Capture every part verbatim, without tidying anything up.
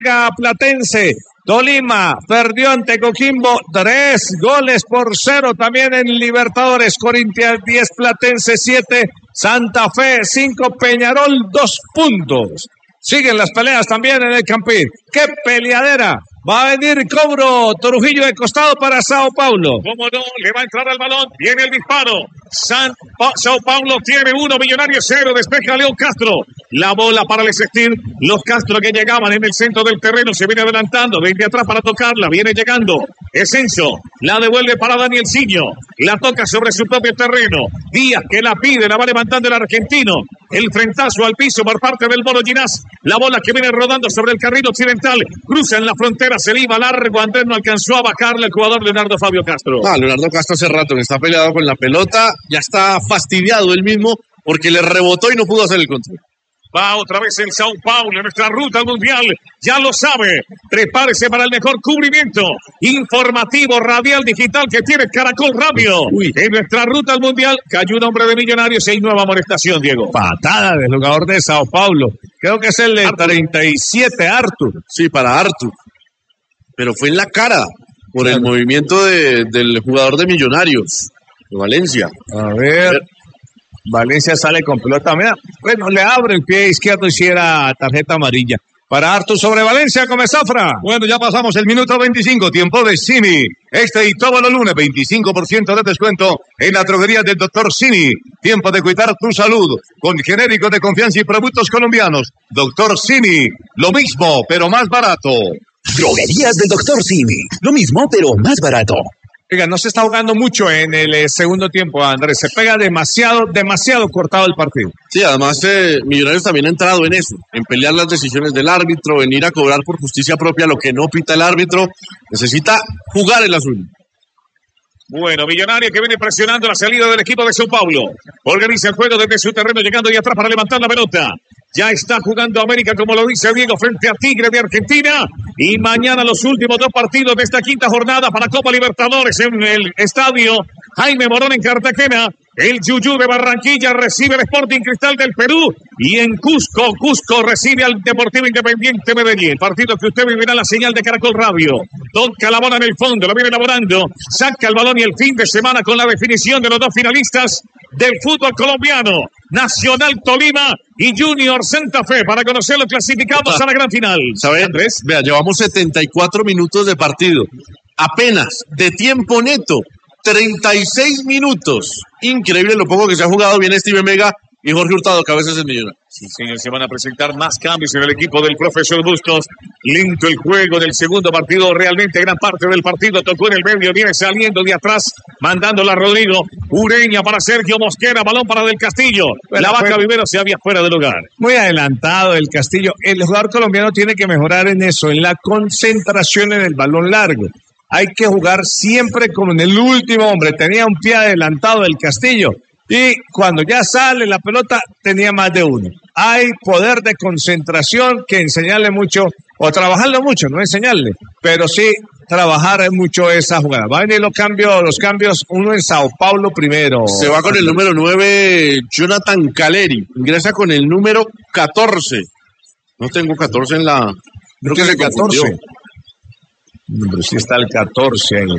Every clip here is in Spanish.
Platense. Tolima perdió ante Coquimbo tres goles por cero también en Libertadores. Corinthians diez, Platense siete, Santa Fe cinco, Peñarol dos puntos. Siguen las peleas también en el Campín. ¡Qué peleadera! Va a venir cobro Trujillo de costado para Sao Paulo. ¿Cómo no? Le va a entrar al balón. Viene el disparo. San pa Sao Paulo tiene uno, Millonarios cero. Despeja León Castro. La bola para el existir. Los Castro que llegaban en el centro del terreno. Se viene adelantando. Desde atrás para tocarla. Viene llegando. Esencio. La devuelve para Daniel Ciño. La toca sobre su propio terreno. Díaz que la pide. La va levantando el argentino. El frentazo al piso por parte del Mono Ginás. La bola que viene rodando sobre el carril occidental. Cruza en la frontera. Se le iba largo. Andrés no alcanzó a bajarle el jugador Leonardo Fabio Castro. Ah, Leonardo Castro hace rato que está peleado con la pelota. Ya está fastidiado él mismo porque le rebotó y no pudo hacer el control. Va otra vez el Sao Paulo en nuestra ruta al mundial. Ya lo sabe. Prepárese para el mejor cubrimiento informativo, radial, digital que tiene Caracol Radio. Uy. En nuestra ruta al mundial cayó un hombre de Millonarios y hay nueva amonestación, Diego. Patada del jugador de Sao Paulo. Creo que es el de Arthur. treinta y siete, Arthur. Sí, para Arthur. Pero fue en la cara por el movimiento de, del jugador de Millonarios, de Valencia. A ver. A ver. Valencia sale con pelota. Mira, bueno, le abre el pie izquierdo y si era tarjeta amarilla. Para Arthur sobre Valencia, come Zafra. Bueno, ya pasamos el minuto veinticinco, tiempo de Cini. Este y todos los lunes, veinticinco por ciento de descuento en la droguería del doctor Cini. Tiempo de cuidar tu salud con genéricos de confianza y productos colombianos. doctor Cini, lo mismo, pero más barato. Droguerías del doctor Cini, lo mismo, pero más barato. Oiga, no se está jugando mucho en el eh, segundo tiempo, Andrés. Se pega demasiado, demasiado cortado el partido. Sí, además eh, Millonarios también ha entrado en eso, en pelear las decisiones del árbitro, en ir a cobrar por justicia propia lo que no pita el árbitro. Necesita jugar el azul. Bueno, Millonario que viene presionando la salida del equipo de Sao Paulo. Organiza el juego desde su terreno, llegando ahí atrás para levantar la pelota. Ya está jugando América, como lo dice Diego, frente a Tigre de Argentina. Y mañana los últimos dos partidos de esta quinta jornada para Copa Libertadores en el estadio Jaime Morón en Cartagena. El Yuyú de Barranquilla recibe el Sporting Cristal del Perú. Y en Cusco, Cusco recibe al Deportivo Independiente Medellín. Partido que usted vivirá la señal de Caracol Radio. Toca la bola en el fondo, lo viene elaborando. Saca el balón y el fin de semana con la definición de los dos finalistas del fútbol colombiano. Nacional Tolima y Junior Santa Fe para conocer los clasificados a la gran final. ¿Sabes, Andrés? Vea, llevamos setenta y cuatro minutos de partido. Apenas de tiempo neto, treinta y seis minutos. Increíble lo poco que se ha jugado. Bien Steven Vega y Jorge Hurtado, que a veces es millonario. Sí, señor, se van a presentar más cambios en el equipo del profesor Bustos. Lento el juego del segundo partido. Realmente gran parte del partido tocó en el medio. Viene saliendo de atrás, mandándola a Rodrigo. Ureña para Sergio Mosquera. Balón para Del Castillo. Bueno, la vaca Vivero se había fuera del lugar. Muy adelantado el Castillo. El jugador colombiano tiene que mejorar en eso, en la concentración en el balón largo. Hay que jugar siempre como en el último hombre. Tenía un pie adelantado del Castillo. Y cuando ya sale la pelota, tenía más de uno. Hay poder de concentración que enseñarle mucho, o trabajarlo mucho, no enseñarle, pero sí trabajar mucho esa jugada. Va a venir los cambios, los cambios, uno en Sao Paulo primero. Se va con el número nueve, Jonathan Caleri. Ingresa con el número catorce. No tengo catorce en la... Creo que es el catorce. Pero sí está el catorce ahí.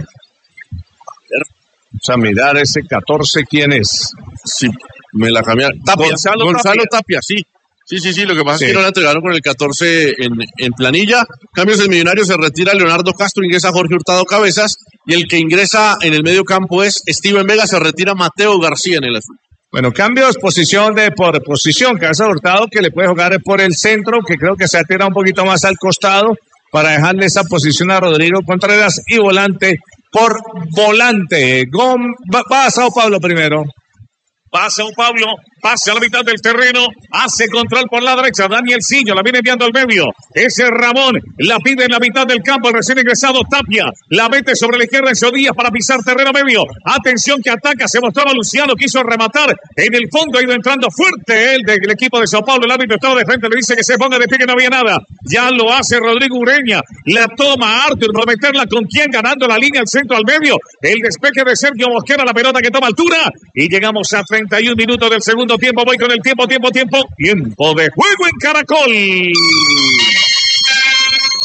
Vamos a mirar ese catorce, ¿quién es? Sí, me la cambiaron. Tapia, Gonzalo, Gonzalo Tapia. Tapia, sí. Sí, sí, sí, lo que pasa sí. es que no la entregaron con el catorce en, en planilla. Cambios del Millonario, se retira Leonardo Castro, ingresa Jorge Hurtado Cabezas, y el que ingresa en el medio campo es Steven Vega, se retira Mateo García en el azul. Bueno, cambios, posición de por posición, Cabeza Hurtado, que le puede jugar por el centro, que creo que se ha tirado un poquito más al costado, para dejarle esa posición a Rodrigo Contreras, y volante por volante. Gom, va, va a Sao Paulo primero. Pasa un Pablo, pasa a la mitad del terreno, hace control por la derecha, Daniel Ciño, la viene enviando al medio, ese Ramón, la pide en la mitad del campo, el recién ingresado Tapia, la mete sobre la izquierda en Díaz para pisar terreno medio, atención que ataca, se mostraba Luciano, quiso rematar, en el fondo ha ido entrando fuerte él del equipo de Sao Paulo, el árbitro estaba de frente, le dice que se ponga de pie que no había nada, ya lo hace Rodrigo Ureña, la toma Arthur para meterla con quien ganando la línea al centro al medio, el despeje de Sergio Mosquera, la pelota que toma altura, y llegamos a treinta y un minutos del segundo tiempo. Voy con el tiempo, tiempo, tiempo. Tiempo de juego en Caracol.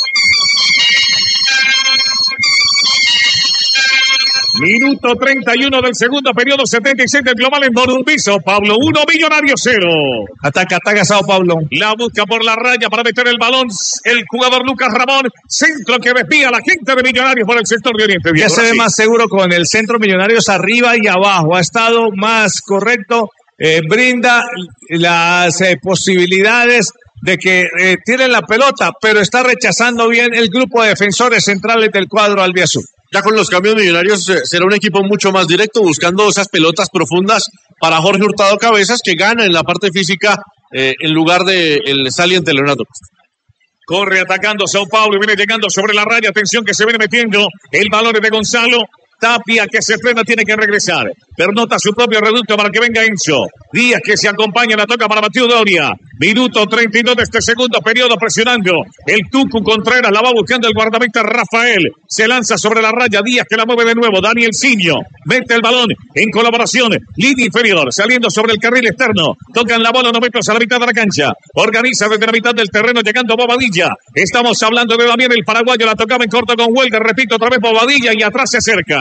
Minuto treinta y uno del segundo periodo, setenta y seis del global en Morumbi. Sao Paulo uno, Millonarios cero. Ataca, ataca Sao Paulo. La busca por la raya para meter el balón el jugador Lucas Ramón. Centro que desvía a la gente de Millonarios por el sector de Oriente. Ya se ve más seguro con el centro Millonarios arriba y abajo. Ha estado más correcto. Eh, brinda las eh, posibilidades de que eh, tiren la pelota, pero está rechazando bien el grupo de defensores centrales del cuadro albiazul. Ya con los cambios Millonarios eh, será un equipo mucho más directo, buscando esas pelotas profundas para Jorge Hurtado Cabezas, que gana en la parte física eh, en lugar de el saliente Leonardo. Corre atacando Sao Paulo y viene llegando sobre la raya. Atención que se viene metiendo el balón de Gonzalo. Tapia que se frena, tiene que regresar. Pernota su propio reducto para que venga Enzo. Díaz que se acompaña, la toca para Mateo Doria. Minuto treinta y dos de este segundo periodo presionando. El Tucu Contreras la va buscando el guardameta Rafael. Se lanza sobre la raya. Díaz que la mueve de nuevo. Daniel Ciño mete el balón en colaboración. Línea inferior saliendo sobre el carril externo. Tocan la bola unos metros a la mitad de la cancha. Organiza desde la mitad del terreno llegando Bobadilla. Estamos hablando de Damián el paraguayo. La tocaba en corto con Huelga. Repito otra vez Bobadilla y atrás se acerca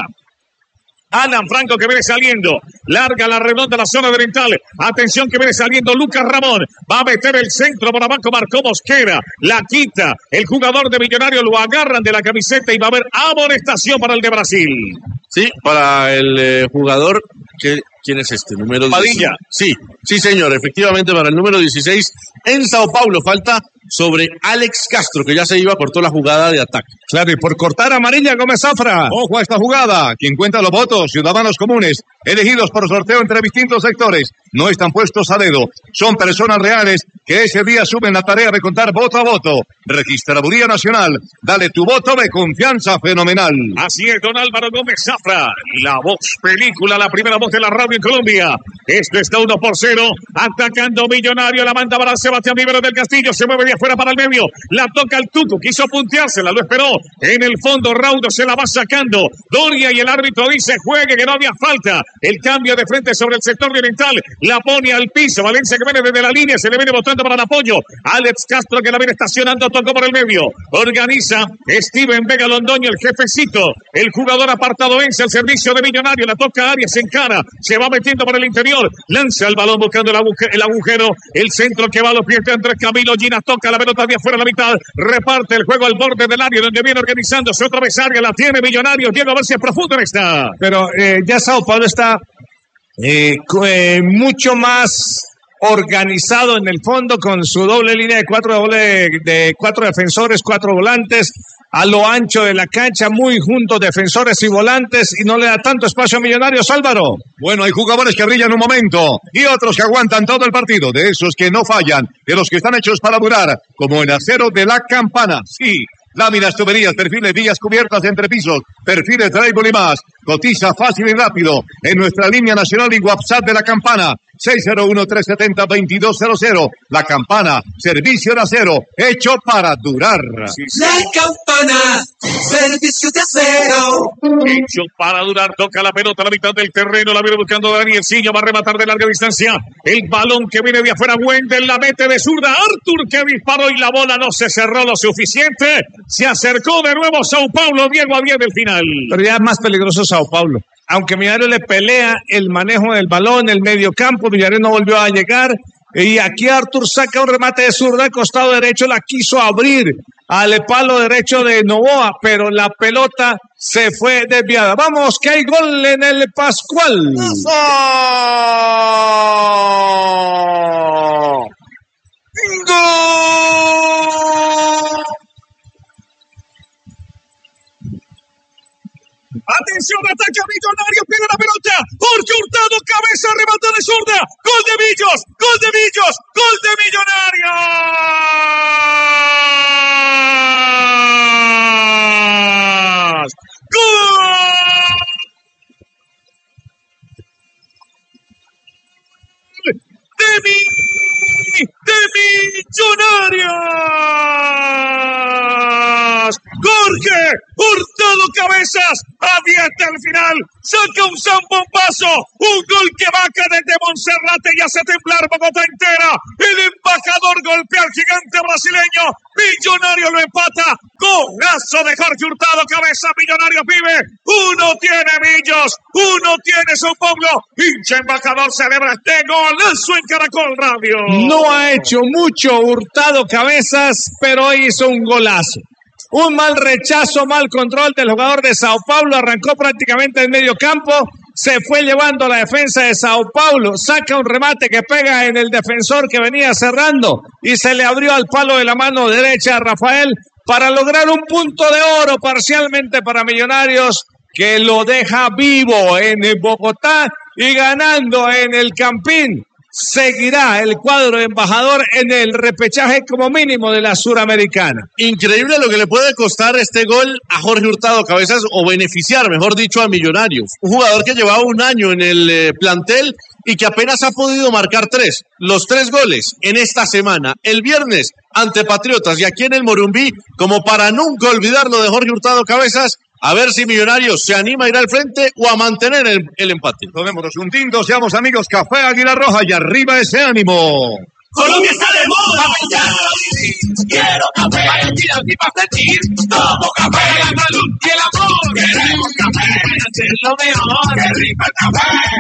Alan Franco que viene saliendo, larga la redonda la zona oriental, atención que viene saliendo Lucas Ramón, va a meter el centro por abajo, Marcó Mosquera, la quita, el jugador de Millonarios lo agarran de la camiseta y va a haber amonestación para el de Brasil. Sí, para el eh, jugador, que, ¿quién es este? Número Padilla. Sí, sí señor, efectivamente para el número dieciséis en Sao Paulo, falta sobre Alex Castro, que ya se iba, cortó la jugada de ataque. Claro, y por cortar amarilla Gómez Zafra. Ojo a esta jugada. Quien cuenta los votos, ciudadanos comunes, elegidos por sorteo entre distintos sectores. No están puestos a dedo. Son personas reales que ese día asumen la tarea de contar voto a voto. Registraduría Nacional. Dale tu voto de confianza fenomenal. Así es, don Álvaro Gómez Zafra. La voz película, la primera voz de la radio en Colombia. Esto está uno por cero. Atacando Millonario. La manda para Sebastián Rivero del Castillo. Se mueve de afuera para el medio. La toca el Tuco. Quiso punteársela. Lo esperó. En el fondo, Raudo se la va sacando. Doria y el árbitro dice juegue, que no había falta. El cambio de frente sobre el sector oriental. La pone al piso. Valencia que viene desde la línea. Se le viene botando para el apoyo. Alex Castro que la viene estacionando. Tocó por el medio. Organiza Steven Vega Londoño, el jefecito. El jugador apartado vence al servicio de Millonario. La toca Arias en cara. Se va metiendo por el interior. Lanza el balón buscando el agujero. El, agujero, el centro que va a los pies de Andrés Camilo. Gina toca la pelota de afuera a la mitad. Reparte el juego al borde del área donde viene organizándose otra vez área. La tiene Millonarios. Diego, a ver si es profundo en esta. Pero eh, ya Sao Paulo está eh, eh, mucho más organizado en el fondo con su doble línea de cuatro, doble, de cuatro defensores, cuatro volantes a lo ancho de la cancha, muy juntos defensores y volantes, y no le da tanto espacio a Millonarios, Álvaro. Bueno, hay jugadores que brillan un momento y otros que aguantan todo el partido, de esos que no fallan, de los que están hechos para durar, como el acero de la Campana. Sí, láminas, tuberías, perfiles, vías cubiertas entre pisos, perfiles, drywall y más. Cotiza fácil y rápido en nuestra línea nacional y WhatsApp de la Campana. seis cero uno, tres siete cero, dos dos cero cero. La Campana, servicio de acero, hecho para durar. La Campana, servicio de acero. Hecho para durar, toca la pelota a la mitad del terreno, la viene buscando Daniel Ciño, va a rematar de larga distancia. El balón que viene de afuera, Wendel la mete de zurda. Artur que disparó y la bola no se cerró lo suficiente. Se acercó de nuevo Sao Paulo, Diego, a diez del final. Pero ya es más peligroso Sao Paulo. Aunque Millonarios le pelea el manejo del balón, el medio campo, Millonarios no volvió a llegar. Y aquí Artur saca un remate de zurda, costado derecho, la quiso abrir al palo derecho de Novoa, pero la pelota se fue desviada. Vamos, que hay gol en el Pascual. ¡Eso! ¡Gol! Atención, ataca Millonarios, pide la pelota. Jorge Hurtado, cabeza, remata de zurda. Gol de Millos, gol de Millos, gol de Millonarios. ¡Gol! De mi, de Millonarios. Jorge Hurtado Cabezas, avienta al final, saca un zambombazo, un gol que baja desde Monserrate y hace temblar Bogotá entera. El embajador golpea al gigante brasileño, Millonario lo empata, golazo. Golazo de Jorge Hurtado, cabeza, Millonarios vive. Uno tiene Millos, uno tiene Sao Paulo. Hincha embajador celebra este golazo en Caracol Radio. No ha hecho mucho Hurtado cabezas, pero hoy hizo un golazo. Un mal rechazo, mal control del jugador de Sao Paulo. Arrancó prácticamente en medio campo. Se fue llevando la defensa de Sao Paulo. Saca un remate que pega en el defensor que venía cerrando. Y se le abrió al palo de la mano derecha a Rafael para lograr un punto de oro parcialmente para Millonarios, que lo deja vivo en Bogotá y ganando en el Campín. Seguirá el cuadro embajador en el repechaje como mínimo de la Suramericana. Increíble lo que le puede costar este gol a Jorge Hurtado Cabezas, o beneficiar, mejor dicho, a Millonarios. Un jugador que llevaba un año en el eh, plantel y que apenas ha podido marcar tres. Los tres goles en esta semana. El viernes ante Patriotas y aquí en el Morumbí, como para nunca olvidar lo de Jorge Hurtado Cabezas. A ver si Millonarios se anima a ir al frente o a mantener el, el empate. Tomémonos un tinto, seamos amigos. Café Águila Roja y arriba ese ánimo. Colombia está de moda, ya lo viví. Quiero café, Águila y para sentir. Tomo café, la salud y el amor. Queremos café, es lo mejor. Qué rico el café.